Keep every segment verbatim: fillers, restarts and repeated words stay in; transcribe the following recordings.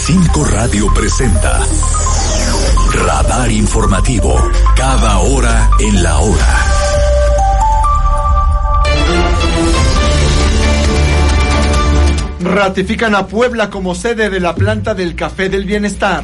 Cinco Radio presenta Radar Informativo, cada hora en la hora. Ratifican a Puebla como sede de la planta del Café del Bienestar.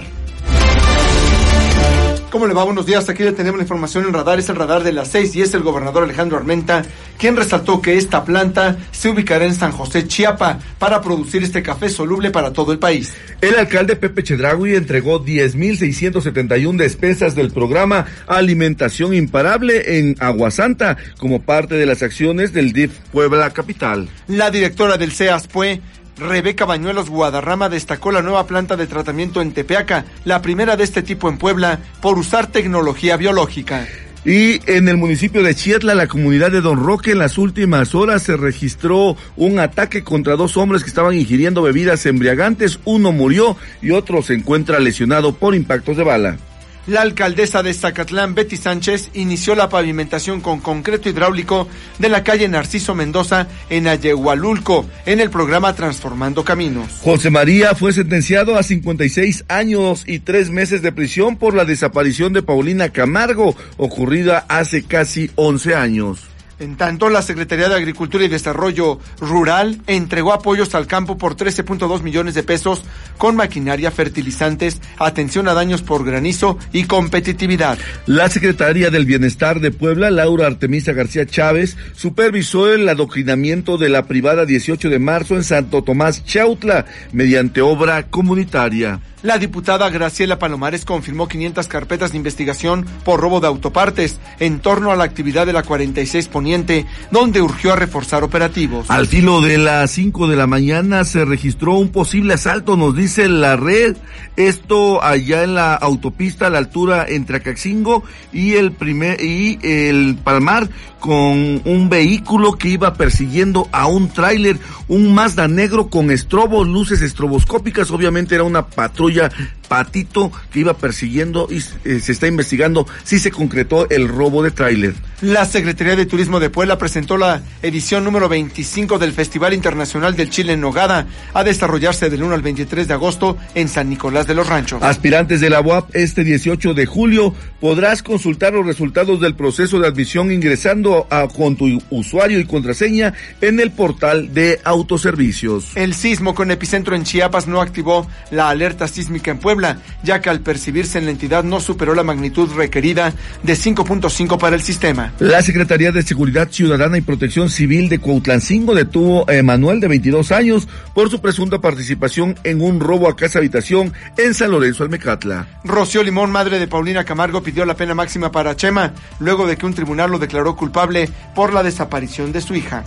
¿Cómo le va? Buenos días, aquí le tenemos la información en Radar, es el Radar de las seis y es el gobernador Alejandro Armenta quien resaltó que esta planta se ubicará en San José, Chiapa, para producir este café soluble para todo el país. El alcalde Pepe Chedraui entregó diez mil seiscientos setenta y una despensas del programa Alimentación Imparable en Aguasanta como parte de las acciones del D I F Puebla Capital. La directora del C E A S P U E, Rebeca Bañuelos Guadarrama, destacó la nueva planta de tratamiento en Tepeaca, la primera de este tipo en Puebla, por usar tecnología biológica. Y en el municipio de Chietla, la comunidad de Don Roque, en las últimas horas se registró un ataque contra dos hombres que estaban ingiriendo bebidas embriagantes. Uno murió y otro se encuentra lesionado por impactos de bala. La alcaldesa de Zacatlán, Betty Sánchez, inició la pavimentación con concreto hidráulico de la calle Narciso Mendoza en Ayehualulco, en el programa Transformando Caminos. José María fue sentenciado a cincuenta y seis años y tres meses de prisión por la desaparición de Paulina Camargo, ocurrida hace casi once años. En tanto, la Secretaría de Agricultura y Desarrollo Rural entregó apoyos al campo por trece punto dos millones de pesos con maquinaria, fertilizantes, atención a daños por granizo y competitividad. La Secretaría del Bienestar de Puebla, Laura Artemisa García Chávez, supervisó el adoctrinamiento de la privada dieciocho de marzo en Santo Tomás, Chautla, mediante obra comunitaria. La diputada Graciela Palomares confirmó quinientas carpetas de investigación por robo de autopartes en torno a la actividad de la cuarenta y seis Poniente, donde urgió a reforzar operativos. Al filo de las cinco de la mañana se registró un posible asalto, nos dice la red, esto allá en la autopista a la altura entre Acaxingo y el primer y el Palmar, con un vehículo que iba persiguiendo a un tráiler, un Mazda negro con estrobos, luces estroboscópicas, obviamente era una patrulla patito que iba persiguiendo y eh, se está investigando si se concretó el robo de tráiler. La Secretaría de Turismo de Puebla presentó la edición número veinticinco del Festival Internacional del Chile en Nogada, a desarrollarse del uno al veintitrés de agosto en San Nicolás de los Ranchos. Aspirantes de la U A P, este dieciocho de julio podrás consultar los resultados del proceso de admisión ingresando a, con tu usuario y contraseña en el portal de autoservicios. El sismo con epicentro en Chiapas no activó la alerta sísmica en Puebla, ya que al percibirse en la entidad no superó la magnitud requerida de cinco punto cinco para el sistema. La Secretaría de Seguridad Ciudadana y Protección Civil de Cuautlancingo detuvo a Emanuel, de veintidós años, por su presunta participación en un robo a casa habitación en San Lorenzo Almecatla. Rocío Limón, madre de Paulina Camargo, pidió la pena máxima para Chema, luego de que un tribunal lo declaró culpable por la desaparición de su hija.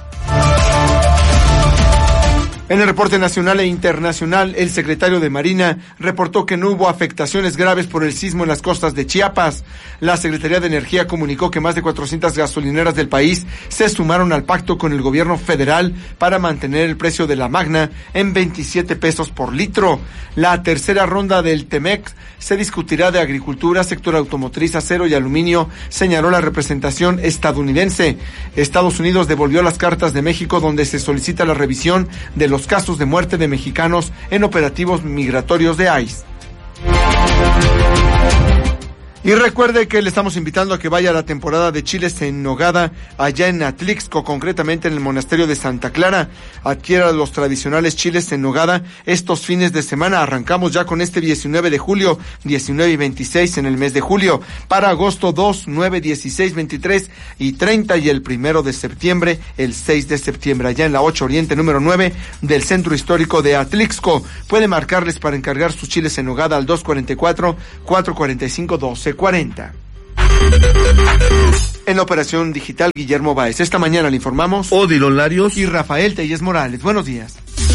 En el reporte nacional e internacional, el secretario de Marina reportó que no hubo afectaciones graves por el sismo en las costas de Chiapas. La Secretaría de Energía comunicó que más de cuatrocientas gasolineras del país se sumaron al pacto con el gobierno federal para mantener el precio de la Magna en veintisiete pesos por litro. La tercera ronda del Temex se discutirá de agricultura, sector automotriz, acero y aluminio, señaló la representación estadounidense. Estados Unidos devolvió las cartas de México donde se solicita la revisión de los casos de muerte de mexicanos en operativos migratorios de I C E. Y recuerde que le estamos invitando a que vaya a la temporada de chiles en nogada allá en Atlixco, concretamente en el monasterio de Santa Clara. Adquiera los tradicionales chiles en nogada estos fines de semana. Arrancamos ya con este diecinueve de julio, diecinueve y veintiséis en el mes de julio. Para agosto dos, nueve, dieciséis, veintitrés y treinta, y el primero de septiembre, el seis de septiembre, allá en la ocho Oriente número nueve del Centro Histórico de Atlixco. Puede marcarles para encargar sus chiles en nogada al dos cuarenta y cuatro, cuatro cuarenta y cinco, doce cuarenta. En la operación digital, Guillermo Báez. Esta mañana le informamos Odilon Larios y Rafael Telles Morales. Buenos días.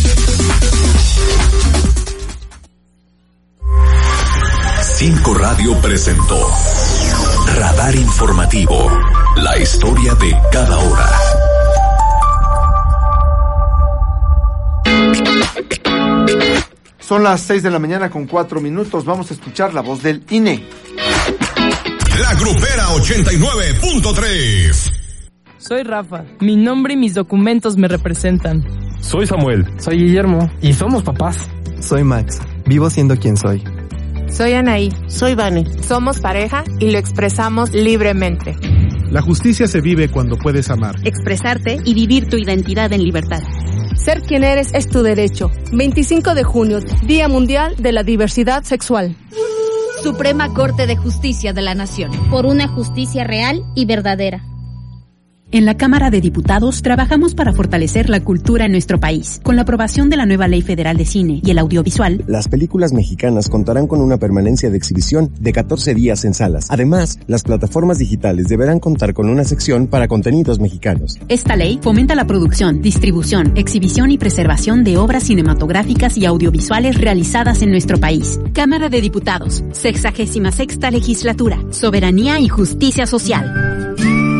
Cinco Radio presentó Radar Informativo, la historia de cada hora. Son las seis de la mañana con cuatro minutos. Vamos a escuchar la voz del I N E. La Grupera ochenta y nueve punto tres. Soy Rafa. Mi nombre y mis documentos me representan. Soy Samuel. Soy Guillermo. Y somos papás. Soy Max. Vivo siendo quien soy. Soy Anaí. Soy Vane. Somos pareja y lo expresamos libremente. La justicia se vive cuando puedes amar, expresarte y vivir tu identidad en libertad. Ser quien eres es tu derecho. veinticinco de junio, Día Mundial de la Diversidad Sexual. Suprema Corte de Justicia de la Nación. Por una justicia real y verdadera. En la Cámara de Diputados trabajamos para fortalecer la cultura en nuestro país. Con la aprobación de la nueva Ley Federal de Cine y el Audiovisual, las películas mexicanas contarán con una permanencia de exhibición de catorce días en salas. Además, las plataformas digitales deberán contar con una sección para contenidos mexicanos. Esta ley fomenta la producción, distribución, exhibición y preservación de obras cinematográficas y audiovisuales realizadas en nuestro país. Cámara de Diputados, sexagésima sexta legislatura, soberanía y justicia social.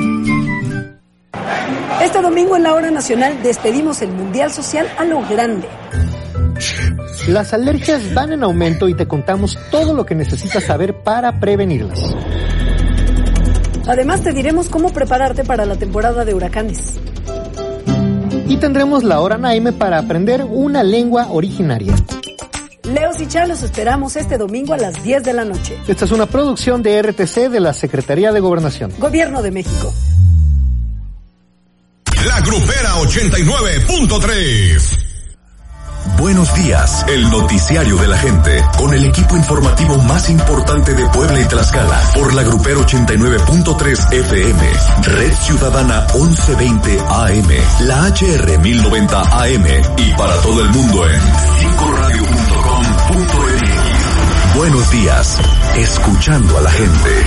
Este domingo en la Hora Nacional despedimos el Mundial Social a lo grande. Las alergias van en aumento y te contamos todo lo que necesitas saber para prevenirlas. Además te diremos cómo prepararte para la temporada de huracanes. Y tendremos la Hora Naime para aprender una lengua originaria. Leos y Chá los esperamos este domingo a las diez de la noche. Esta es una producción de R T C de la Secretaría de Gobernación. Gobierno de México. La Grupera ochenta y nueve punto tres. Buenos días, el noticiario de la gente, con el equipo informativo más importante de Puebla y Tlaxcala, por la Grupera ochenta y nueve punto tres F M, Red Ciudadana once veinte A M, la H R mil noventa A M y para todo el mundo en cinco radio punto com punto m x. Buenos días, escuchando a la gente.